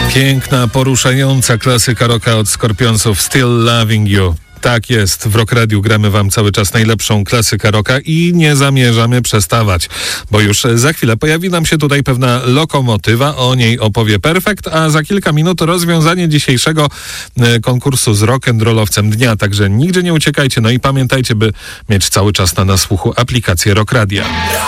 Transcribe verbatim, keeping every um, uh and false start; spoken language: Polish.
Piękna, poruszająca klasyka rocka od Scorpionsów, Still Loving You. Tak jest, w Rock Radiu gramy wam cały czas najlepszą klasykę rocka i nie zamierzamy przestawać, bo już za chwilę pojawi nam się tutaj pewna lokomotywa, o niej opowie Perfekt, a za kilka minut rozwiązanie dzisiejszego konkursu z rock'n'rollowcem dnia, także nigdzie nie uciekajcie, no i pamiętajcie, by mieć cały czas na nasłuchu aplikację Rock Radia.